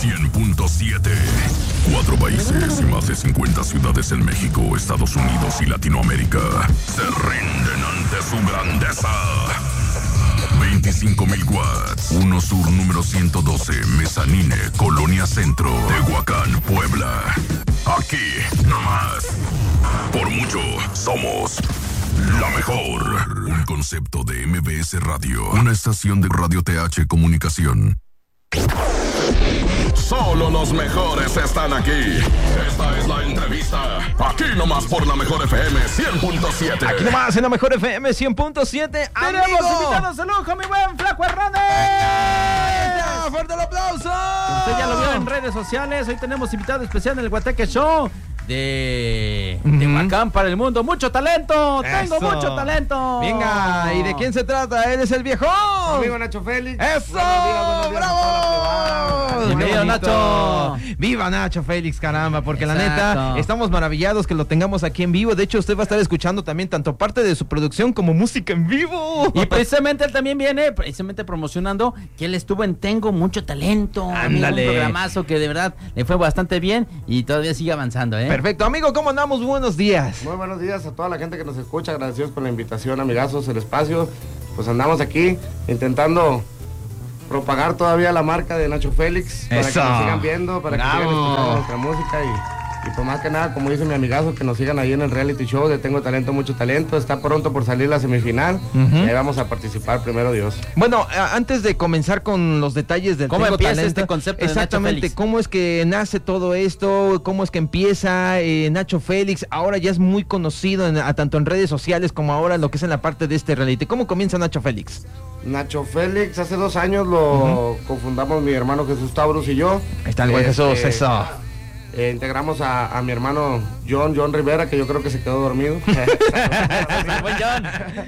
100.7. 4 países y más de 50 ciudades en México, Estados Unidos y Latinoamérica se rinden ante su grandeza. 25,000 watts. 1 Sur número 112, Mezanine, Colonia Centro, Tehuacán, Puebla. Aquí, nomás. Por mucho, somos la mejor. Un concepto de MBS Radio. Una estación de Radio TH Comunicación. Solo los mejores están aquí. Esta es la entrevista. Aquí nomás por la mejor FM 100.7. Aquí nomás en la mejor FM 100.7. Tenemos invitados de lujo, mi buen Flaco Hernández. ¡Fuerte el aplauso! Usted ya lo vio en redes sociales. Hoy tenemos invitado especial en el Guateque Show de Tehuacán para el mundo. ¡Mucho talento! ¡Tengo mucho talento! Venga, ¿y de quién se trata? Él es el viejo. Amigo Nacho Félix. ¡Eso! Buenos días ¡Bravo! Bienvenido, Nacho. ¡Viva Nacho Félix, caramba! Porque la Exacto. neta, estamos maravillados que lo tengamos aquí en vivo. De hecho, usted va a estar escuchando también tanto parte de su producción como música en vivo. Y precisamente él también viene promocionando que él estuvo en Tengo Mucho Talento. Ándale. Un programazo que de verdad le fue bastante bien y todavía sigue avanzando, ¿eh? Perfecto, amigo, ¿cómo andamos? Buenos días. Muy buenos días a toda la gente que nos escucha. Agradecidos por la invitación, amigazos, el espacio. Pues andamos aquí intentando propagar todavía la marca de Nacho Félix. Para Eso. que nos sigan viendo, para que sigan escuchando nuestra música y pues más que nada, como dice mi amigazo, que nos sigan ahí en el reality show de Tengo Talento, Mucho Talento. Está pronto por salir la semifinal y ahí vamos a participar, primero Dios. Bueno, antes de comenzar con los detalles del ¿Cómo Tengo empieza Talento, este concepto de Nacho exactamente, Félix? ¿cómo es que nace todo esto? ¿Cómo es que empieza Nacho Félix? Ahora ya es muy conocido tanto en redes sociales como ahora lo que es en la parte de este reality. ¿Cómo comienza Nacho Félix? Nacho Félix, hace 2 años lo confundamos mi hermano Jesús Taurus y yo. Ahí está el buen Jesús, eso. Integramos a mi hermano John Rivera, que yo creo que se quedó dormido. Buen John.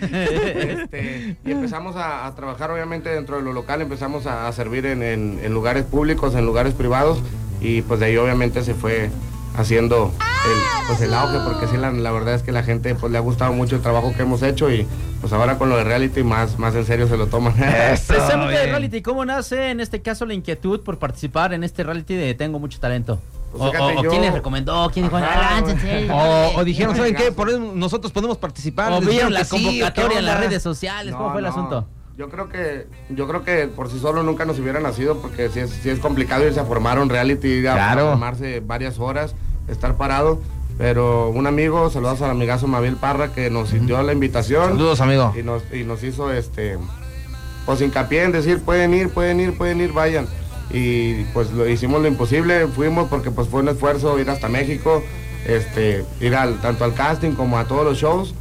Y empezamos a trabajar obviamente dentro de lo local, empezamos a servir en lugares públicos, en lugares privados, y pues de ahí obviamente se fue haciendo el auge, porque sí, la verdad es que la gente pues le ha gustado mucho el trabajo que hemos hecho, y pues ahora con lo de reality más en serio se lo toman. Precisamente de reality, ¿cómo nace en este caso la inquietud por participar en este reality de Tengo Mucho Talento? Pues fíjate, yo- ¿Quién les recomendó? ¿Quién dijo, Ajá, lánzate? O dijeron, ¿saben qué? Por eso nosotros podemos participar. O Les vieron dijeron la que sí, ¿o qué convocatoria en las onda? redes sociales. ¿Cómo fue el asunto? Yo creo que por sí solo nunca nos hubiera nacido, porque sí es complicado irse a formar un reality, ir a Claro. formarse varias horas, estar parado. Pero un amigo, saludos al amigazo Mabel Parra, que nos dio la invitación. Saludos, amigo. Y nos hizo pues hincapié en decir, pueden ir, vayan. Y pues hicimos lo imposible, fuimos porque pues fue un esfuerzo ir hasta México, ir tanto al casting como a todos los shows.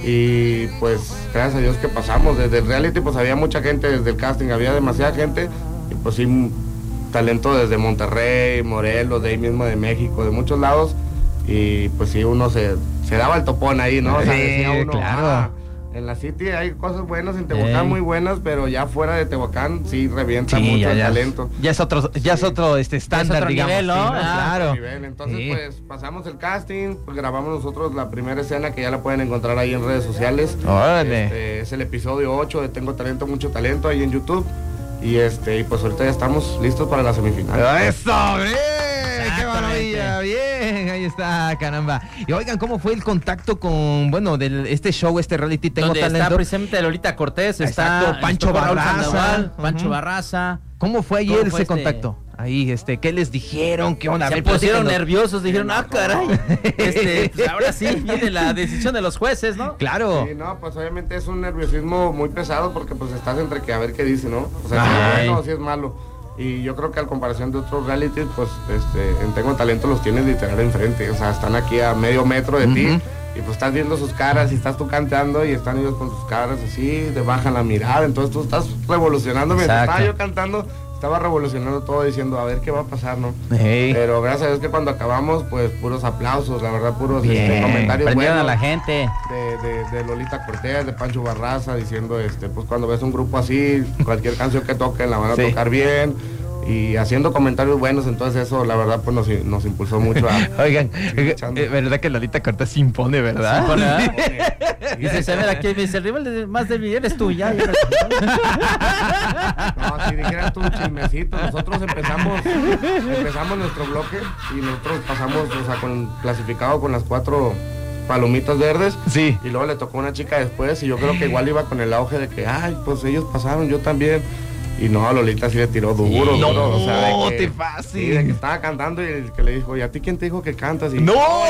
Y pues gracias a Dios que pasamos. Desde el reality pues había mucha gente, desde el casting había demasiada gente, y pues sí, talento desde Monterrey, Morelos, de ahí mismo de México, de muchos lados. Y pues sí, uno se daba el topón ahí, ¿no? O sea, decía uno, claro. en la City hay cosas buenas, en Tehuacán muy buenas, pero ya fuera de Tehuacán sí revienta Sí, mucho el ya talento. es otro estándar, otro digamos. nivel, ¿no? Sí, Ah. claro. Nivel. Entonces Sí. pues pasamos el casting, pues grabamos nosotros la primera escena, que ya la pueden encontrar ahí en redes sociales. Órale. Es el episodio 8 de Tengo Talento, Mucho Talento, ahí en YouTube. Y pues ahorita ya estamos listos para la semifinal. ¡Eso, bien! ¡Qué Exactamente. maravilla! Bien, ahí está, caramba. Y oigan, ¿cómo fue el contacto con, este show, este reality Tengo Donde Talento? está precisamente Lolita Cortés, está Exacto, Pancho estuvo Raúl Barraza. Sandoval, Pancho Ujú. Barraza. ¿Cómo fue ayer ¿Cómo fue ese contacto? Ahí, ¿qué les dijeron? ¿Qué onda? A Se ver, pusieron platícanos. nerviosos, dijeron, Sí, no, caray. Pues ahora sí viene la decisión de los jueces, ¿no? Claro. Sí, no, pues obviamente es un nerviosismo muy pesado, porque pues estás entre que a ver qué dice, ¿no? O sea, si Ay. es bueno o si es malo. Y yo creo que al comparación de otros realities, pues en Tengo Talento los tienes literal enfrente. O sea, están aquí a medio metro de ti. Ujú. Y pues estás viendo sus caras y estás tú cantando y están ellos con sus caras así, te bajan la mirada. Entonces tú estás revolucionando. Mientras Exacto. estaba yo cantando, estaba revolucionando todo, diciendo a ver qué va a pasar, ¿no? Ey. Pero gracias a Dios que cuando acabamos, pues puros aplausos, la verdad, puros Bien. comentarios Prendieron a buenos la gente. de Lolita Cortés, de Pancho Barraza, diciendo pues cuando ves un grupo así, cualquier canción que toquen la van a Sí. tocar bien. y haciendo comentarios buenos, entonces eso la verdad pues nos impulsó mucho a... Oigan, verdad que Lolita Cortés se impone, ¿verdad? Se impone, ¿verdad? Dice, se ve aquí, me dice, el rival más débil eres tú, ya. No, si dijeras tú chismecito, nosotros empezamos nuestro bloque y nosotros pasamos, o sea, clasificado con las 4 palomitas verdes. Sí. Y luego le tocó una chica después y yo creo que igual iba con el auge de que, ay, pues ellos pasaron, yo también. Y no, a Lolita sí le tiró duro, no, duro. O sea, no, de que, te fácil. Sí, de que estaba cantando y el que le dijo, ¿y a ti quién te dijo que cantas? Y, ¡No!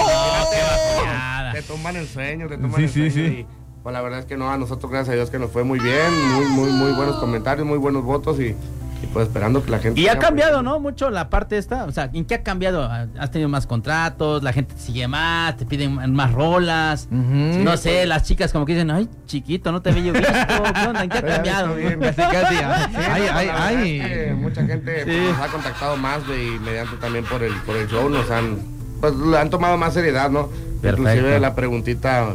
Te toman el sueño, Sí. Y pues la verdad es que no, a nosotros gracias a Dios que nos fue muy bien, muy buenos comentarios, muy buenos votos y pues esperando que la gente... Y ha cambiado, ¿no? Mucho la parte esta, o sea, ¿en qué ha cambiado? ¿Has tenido más contratos? ¿La gente te sigue más? ¿Te piden más rolas? No sé, pues, las chicas como que dicen, ay, chiquito, no te había visto. ¿Qué onda? ¿En qué ha cambiado? Casi. Ay. Mucha gente pues, nos ha contactado más y mediante también por el show nos han, pues le han tomado más seriedad, ¿no? Perfecto. Inclusive la preguntita,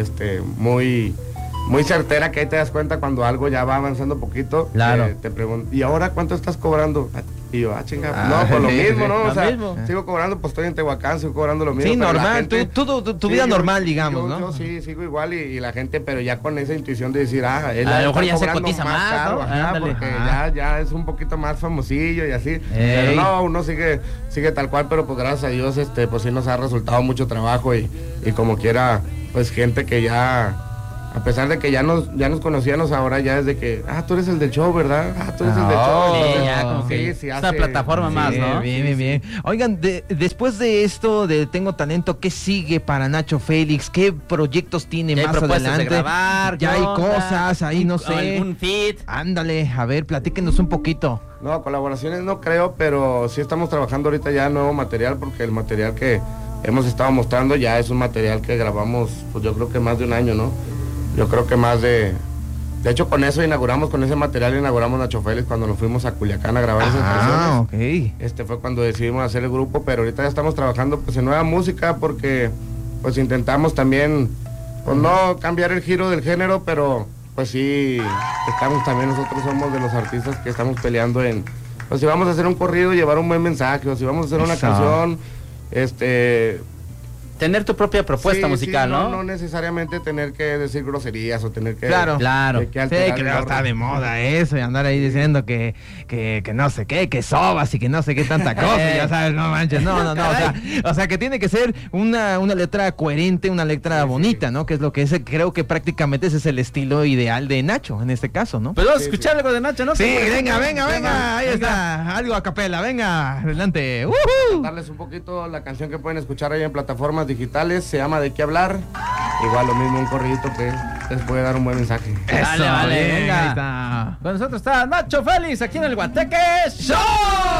muy certera, que ahí te das cuenta cuando algo ya va avanzando poquito. Claro. Te pregunto, ¿y ahora cuánto estás cobrando? Y yo, chingada, no, pues lo mismo, ¿no? O sea, sigo cobrando, pues estoy en Tehuacán, sigo cobrando lo mismo. Sí, normal, gente, tu vida normal, digamos, ¿no? Yo sí, sigo igual y la gente, pero ya con esa intuición de decir, a lo mejor ya se cotiza más, caro, ¿no? ajá, porque ya es un poquito más famosillo y así. Pero no, uno sigue tal cual, pero pues gracias a Dios, pues sí nos ha resultado mucho trabajo y como quiera, pues gente que ya... A pesar de que ya nos conocíamos ahora, ya es de que, tú eres el del show, ¿verdad? Tú eres el del show. Sí, Entonces, ya como que sí, es una plataforma más, ¿no? Bien. Oigan, después de esto de Tengo Talento, ¿qué sigue para Nacho Félix? ¿Qué proyectos tiene más adelante? De grabar, ya hay cosas ahí, no sé. ¿Algún feat? Ándale, a ver, platíquenos un poquito. No, colaboraciones no creo, pero sí estamos trabajando ahorita ya nuevo material, porque el material que hemos estado mostrando ya es un material que grabamos, pues yo creo que más de un año, ¿no? Yo creo que más de hecho con ese material inauguramos Nacho Félix cuando nos fuimos a Culiacán a grabar esas canciones. Ok. Fue cuando decidimos hacer el grupo, pero ahorita ya estamos trabajando pues en nueva música porque pues intentamos también, pues no cambiar el giro del género, pero pues sí, nosotros somos de los artistas que estamos peleando en, pues si vamos a hacer un corrido, llevar un buen mensaje, o si vamos a hacer una canción, tener tu propia propuesta musical, ¿no? No necesariamente tener que decir groserías o tener que... Claro. Que está de moda eso y andar ahí diciendo que no sé qué, que sobas y que no sé qué tanta cosa, ya sabes, no manches, no, o sea que tiene que ser una letra coherente, una letra bonita, ¿no? Que es lo que creo que prácticamente ese es el estilo ideal de Nacho, en este caso, ¿no? Pues vamos a escuchar algo de Nacho, ¿no? Sí, venga, ahí está, algo a capela, venga, adelante. Darles un poquito la canción que pueden escuchar ahí en plataformas digitales, se llama ¿De qué hablar? Igual lo mismo, un corridito que les puede dar un buen mensaje. Vale, bien, venga. ahí está. Con nosotros está Nacho Félix aquí en el Guateque Show.